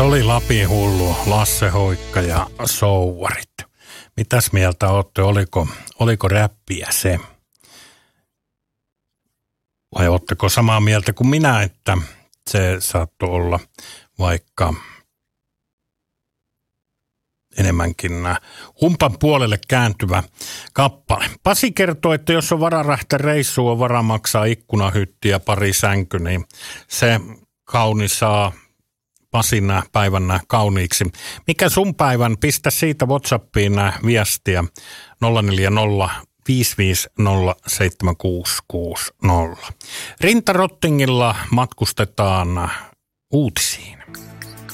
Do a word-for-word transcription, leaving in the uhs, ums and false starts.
Se oli Lapin hullu, Lasse Hoikka ja Souvarit. Mitäs mieltä olette? Oliko, oliko räppiä se? Vai ootteko samaa mieltä kuin minä, että se saattoi olla vaikka enemmänkin humpan puolelle kääntyvä kappale. Pasi kertoo, että jos on varaa lähteä reissuun, on varaa maksaa ikkunahytti ja pari sänky, niin se kauni saa Pasin päivän kauniiksi. Mikä sun päivän? Pistä siitä WhatsAppiin viestiä nolla neljä nolla viisi viisi nolla seitsemän kuusi kuusi nolla. Rinta Rottingilla matkustetaan uutisiin.